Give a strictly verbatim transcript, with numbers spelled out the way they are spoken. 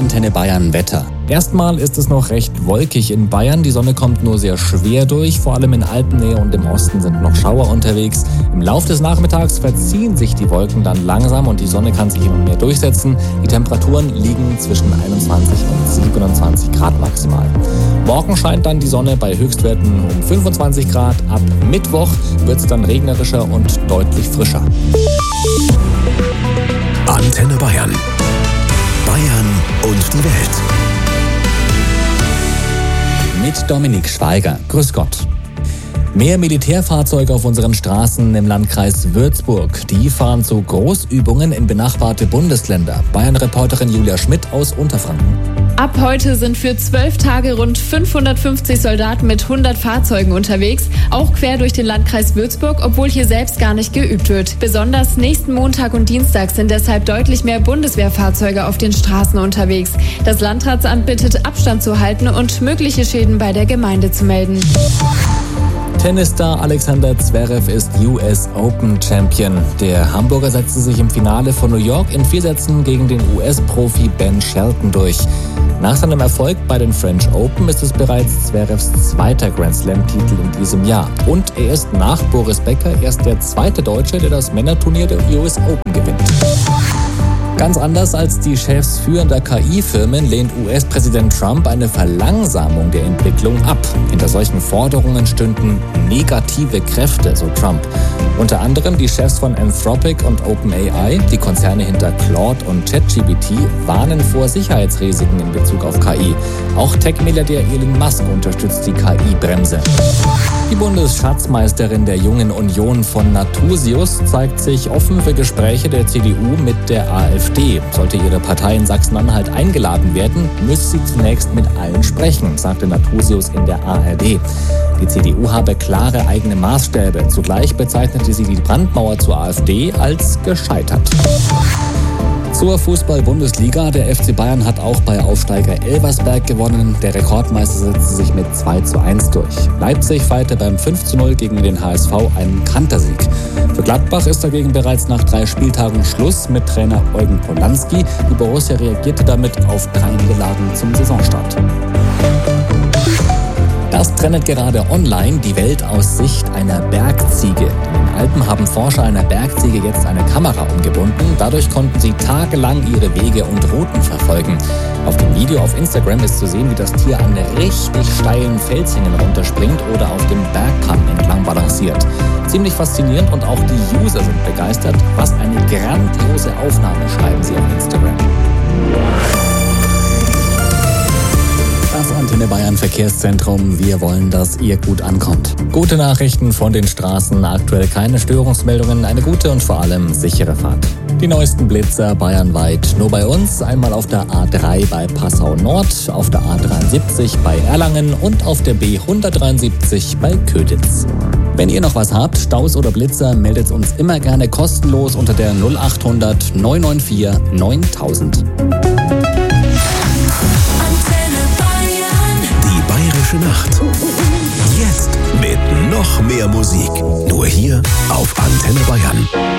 Antenne Bayern Wetter. Erstmal ist es noch recht wolkig in Bayern. Die Sonne kommt nur sehr schwer durch. Vor allem in Alpennähe und im Osten sind noch Schauer unterwegs. Im Laufe des Nachmittags verziehen sich die Wolken dann langsam und die Sonne kann sich immer mehr durchsetzen. Die Temperaturen liegen zwischen einundzwanzig und siebenundzwanzig Grad maximal. Morgen scheint dann die Sonne bei Höchstwerten um fünfundzwanzig Grad. Ab Mittwoch wird es dann regnerischer und deutlich frischer. Antenne Bayern. Bayern und die Welt. Mit Dominik Schweiger. Grüß Gott. Mehr Militärfahrzeuge auf unseren Straßen im Landkreis Würzburg. Die fahren zu Großübungen in benachbarte Bundesländer. Bayern-Reporterin Julia Schmidt aus Unterfranken. Ab heute sind für zwölf Tage rund fünfhundertfünfzig Soldaten mit hundert Fahrzeugen unterwegs, auch quer durch den Landkreis Würzburg, obwohl hier selbst gar nicht geübt wird. Besonders nächsten Montag und Dienstag sind deshalb deutlich mehr Bundeswehrfahrzeuge auf den Straßen unterwegs. Das Landratsamt bittet, Abstand zu halten und mögliche Schäden bei der Gemeinde zu melden. Tennisstar Alexander Zverev ist U S Open Champion. Der Hamburger setzte sich im Finale von New York in vier Sätzen gegen den U S-Profi Ben Shelton durch. Nach seinem Erfolg bei den French Open ist es bereits Zverevs zweiter Grand-Slam-Titel in diesem Jahr. Und er ist nach Boris Becker erst der zweite Deutsche, der das Männerturnier der U S Open gewinnt. Ganz anders als die Chefs führender K I-Firmen lehnt U S-Präsident Trump eine Verlangsamung der Entwicklung ab. Hinter solchen Forderungen stünden negative Kräfte, so Trump. Unter anderem die Chefs von Anthropic und OpenAI, die Konzerne hinter Claude und ChatGPT, warnen vor Sicherheitsrisiken in Bezug auf K I. Auch Tech-Milliardär Elon Musk unterstützt die K I-Bremse. Die Bundesschatzmeisterin der Jungen Union von Nathusius zeigt sich offen für Gespräche der C D U mit der AfD. Sollte ihre Partei in Sachsen-Anhalt eingeladen werden, müsse sie zunächst mit allen sprechen, sagte Nathusius in der A R D. Die C D U habe klare eigene Maßstäbe. Zugleich bezeichnete sie die Brandmauer zur AfD als gescheitert. Zur Fußball-Bundesliga. Der F C Bayern hat auch bei Aufsteiger Elversberg gewonnen. Der Rekordmeister setzte sich mit zwei zu eins durch. Leipzig feierte beim fünf zu null gegen den H S V einen Kantersieg. Für Gladbach ist dagegen bereits nach drei Spieltagen Schluss mit Trainer Eugen Polanski. Die Borussia reagierte damit auf drei Niederlagen zum Saisonstart. Das trennt gerade online die Welt aus Sicht einer Bergziege. In den Alpen haben Forscher einer Bergziege jetzt eine Kamera umgebunden. Dadurch konnten sie tagelang ihre Wege und Routen verfolgen. Auf dem Video auf Instagram ist zu sehen, wie das Tier an richtig steilen Felshängen runterspringt oder auf dem Bergkamm entlang balanciert. Ziemlich faszinierend und auch die User sind begeistert. Was eine grandiose Aufnahme, schreiben sie auf Instagram. Das Antenne Bayern Verkehrszentrum. Wir wollen, dass ihr gut ankommt. Gute Nachrichten von den Straßen. Aktuell keine Störungsmeldungen. Eine gute und vor allem sichere Fahrt. Die neuesten Blitzer bayernweit. Nur bei uns. Einmal auf der A drei bei Passau Nord, auf der A dreiundsiebzig bei Erlangen und auf der B hundertdreiundsiebzig bei Köditz. Wenn ihr noch was habt, Staus oder Blitzer, meldet uns immer gerne kostenlos unter der null acht hundert neun neun vier neuntausend. Bayerische Nacht. Jetzt mit noch mehr Musik. Nur hier auf Antenne Bayern.